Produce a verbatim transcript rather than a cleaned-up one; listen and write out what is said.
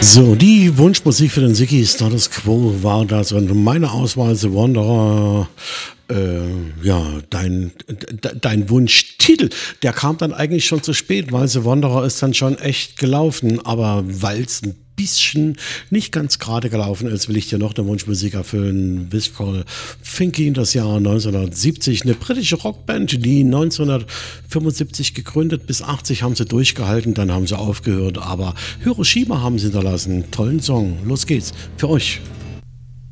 So, die Wunschmusik für den Siggi Status Quo war das und meine Auswahl The Wanderer. Äh, ja, dein, de, dein Wunschtitel, der kam dann eigentlich schon zu spät, weil The Wanderer ist dann schon echt gelaufen, aber weil es ein bisschen nicht ganz gerade gelaufen ist, will ich dir noch eine Wunschmusik erfüllen. Wistful Thinking, das Jahr neunzehnhundertsiebzig, eine britische Rockband, die neunzehnhundertfünfundsiebzig gegründet, bis achtzig haben sie durchgehalten, dann haben sie aufgehört, aber Hiroshima haben sie hinterlassen. Tollen Song, los geht's, für euch.